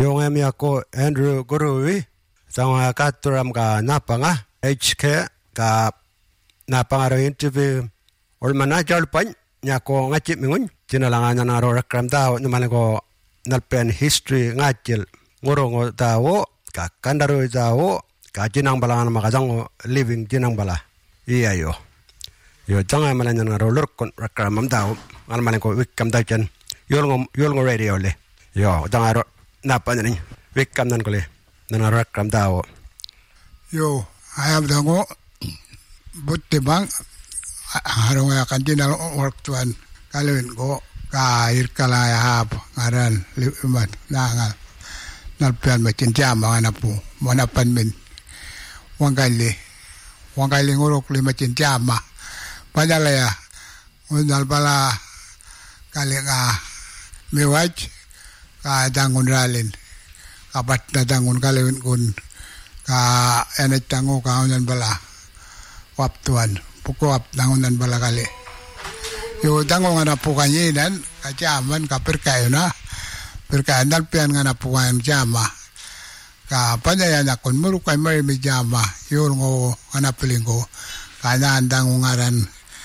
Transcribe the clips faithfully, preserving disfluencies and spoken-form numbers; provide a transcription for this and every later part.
yung em ako Andrew Gurui sa katuram ka napanga H K ka napangaro interview or manager pan niya ko ngachip mingun tinalangan na ro rakram tao naman ko nalpen history ngachil ngurong tao ka kandaro tao ka jinang bala na makajang living jinang bala iya yo yo jangan malan na ro lurkon rakram tao alman ko wikam dachen yol yol radio le yo jangan napa ni wikam nan kole nan rakram tao yo ayam dango buti bang harong ya kantin work tuan kalawin ko kair kalaya hap ngaran liman nangal nalpian macin jam mga napu manapan min wangkali wangkali nguruk lima macin jam padalaya undal bala kali ka miwaj ka dangun ralin kapat na dangun kalawin kun ka enet tango ka unan bala wap tuan puko wap dangunan bala kali yo tango nga napukanyinan kajaman ka perkayo na perkayo nalpian nga napukan jama ka pandayan akon murukay marimi jama yun ngo nga napiling ko ka naandang ngaran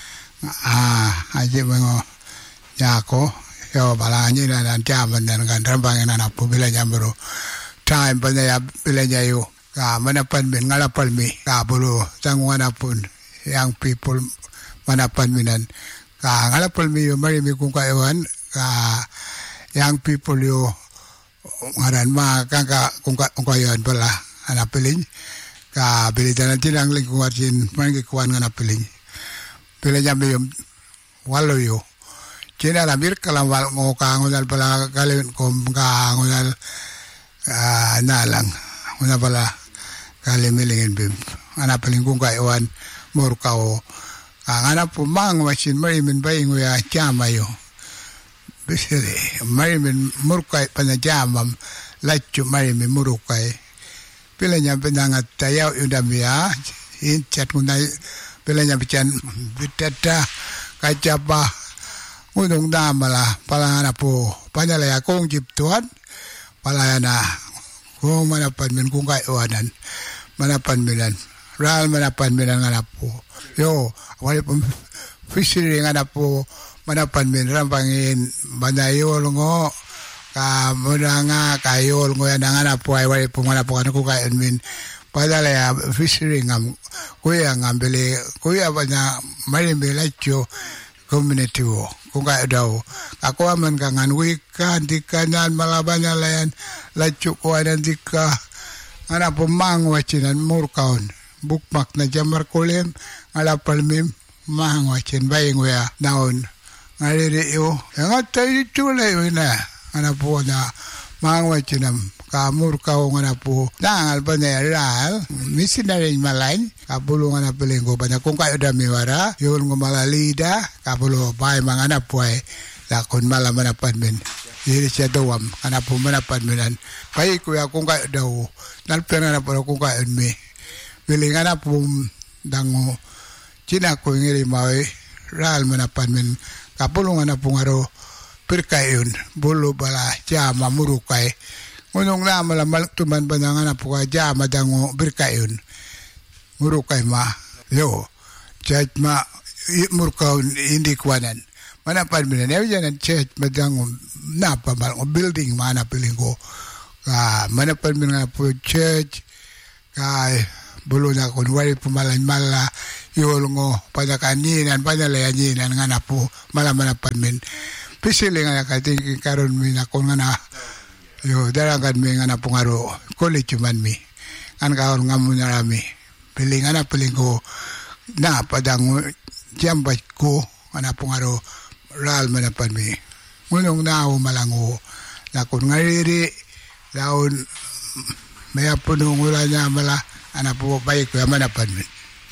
ah aji mga yako yo balanyinan ang jaman na nga trabangin na napu bila niya bro time pandaya bila niya yo ka manapan min ngalapal mi ka bulo tango nga napun young people manapan minan ka ngalapal mi yo marimi kung kaiwan ka young people yo ngaran ma kangka kung kayon pala anapiling ka bilitan natin ang lingkung atin manggikuan nga napiling pila niya mi yung walo yo kina namir kalawal ngo kangunal pala kalawin ko kangunal nalang una pala kalimilingin bim anapiling kung kaiwan murkao ang anak po mang masin marimin baying uya jama yo bisili marimin murkay panajamam lachu marimin murukay pila niya pinangat tayaw yung damiya hinchat kunay pila niya bican bitata kacapa unong damala pala anak po panalaya kong jiptuan palaya na kung manapan min kung kaiwanan manapan minan ral manapan minan anak po yo wala po fishery nga na po manapan min rampangin banayol ngo ka muna nga kayol ngo yan nga na po ay wala po manapan ko kain min padala ya fishery nga kuya nga bili kuya ba na marimbilacho community wo kung kaya daw ako man ka nga wika di kanan malaban na layan lacho ko anan di ka nga na po mangwachinan murkaon bukmak na jamar kulim alapal mim mangwachin baying wea naon ngaliri yo nga tayo chulay na ana po na mangwachinam kamur kao nga po nangal pa na ral missionary malain kapulo nga na pilinggo pa na kung kayo dami wara yun nga malalida kapulo bay mga na po ay lakon malaman na panmin yun siya dawam ana po manapan minan kaya kuya kung kayo daw nalpian nga na po kung kayo mi bilingan na po dango China ko ngiri mawe ral manapan min kapulungan na po ngaro perkayon bulu bala jama murukay ngunong na malamal tuman ba nga na po ka jama dango perkayon murukay ma yo chat ma murkaon hindi kwanan manapan min na yan ang chat madango napamal o building mana piling ko ka manapan min nga po church kay bulu na kun wali pumalan mala yul ngo pada kaninan pada layajinan nga na po malamanapan min pisili nga kating karon mi na kun nga na yo darangan mi nga na pungaro college man mi kan kaon nga mo narami piling nga na piling ko na padang jambat ko nga na pungaro ral manapan mi ngunong nao malango na kun ngariri daon may punong wala niya mala ana po baik ko manapan min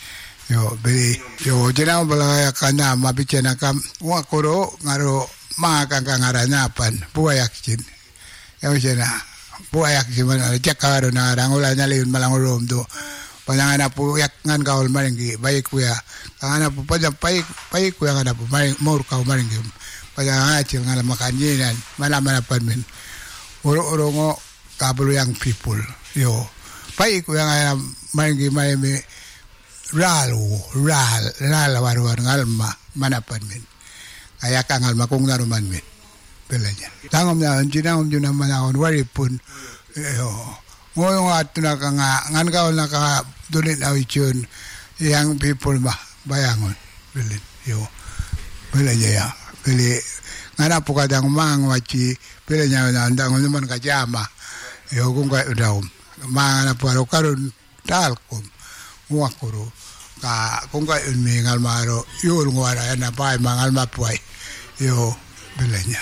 yo be yo jina bala kana mabichana kam wa koro ngaro ma kang kangaranapan buayak chin yo jina buayak chin man jakaro na rangula na leun malangorom do panangana po yak ngan kaol maringi baik ko ya kana po pa baik baik ko ya kana po maring mor ka maringi pa chin ngala makanyinan malamanapan min oro oro ngo kabulu young people yo pai ko yang ay mangi may me ralu ral ral warwar ngalma manapan min kaya ka ngalma kung naruman min belanya tangom na anjina um juna manahon waripun yo ngoyong at na ka nga ngan ka na ka dunit na ichun young people ma bayangon belin yo belanya ya beli ngana po kadang mang wachi belanya na andang naman ka jama yo kung ka udaw mga na po karon talkom muakuro ka kung ka unmi ngalmaro yul ngwara na pa mangal mapuay yo belanya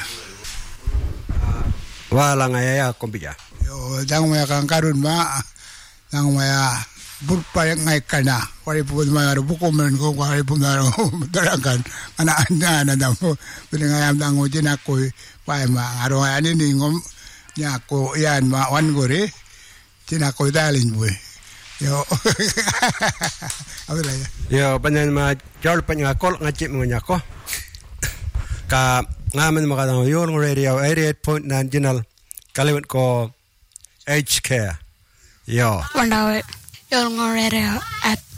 wala nga ya kombiya yo dang maya kang karon ma dang maya burpa ngay kana wari po mga buko men ko wari po na darangan ana ana na damo belanga am dang utin ako pa ma aro ani ningom nya ko yan ma wan gore tinako dalin boy yo abela yo panen ma jol panya kol ngaci mengunya ko ka ngamen makadang yo radio eighty-eight point nine jinal kaliwat ko H K yo Wandawe yo radio at